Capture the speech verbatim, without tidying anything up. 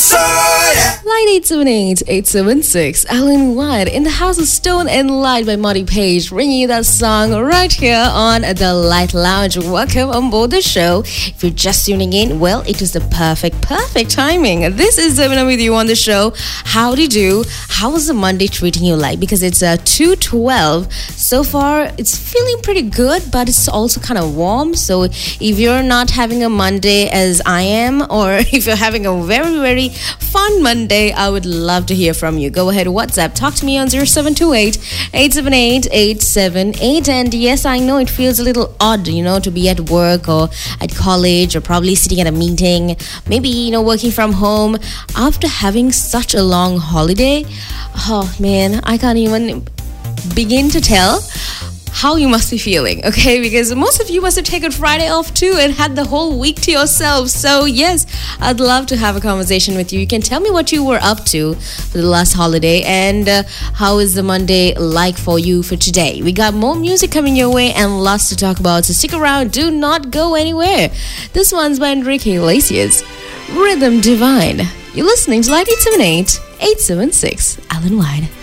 So yeah. Line eight seven eight, eight seven six, Alan White in the House of Stone and Light by Monty Page, bringing you that song right here on the Light Lounge. Welcome on board the show. If you're just tuning in, well, it is the perfect, perfect timing. This is Zemina with you on the show. How do you do? How is the Monday treating you like? Because it's uh, two twelve. So far, it's feeling pretty good, but it's also kind of warm. So if you're not having a Monday as I am, or if you're having a very, very fun Monday, I would love to hear from you. Go ahead, WhatsApp, talk to me on zero seven two eight, eight seven eight, eight seven eight. And yes, I know it feels a little odd, you know, to be at work or at college or probably sitting at a meeting, maybe, you know, working from home after having such a long holiday. Oh man, I can't even begin to tell how you must be feeling, okay? Because most of you must have taken Friday off too and had the whole week to yourself. So yes, I'd love to have a conversation with you. You can tell me what you were up to for the last holiday and uh, how is the Monday like for you for today. We got more music coming your way and lots to talk about, so stick around. Do not go anywhere. This one's by Enrique Iglesias, Rhythm Divine. You're listening to Light eight seven eight, eight seven six, Alan White.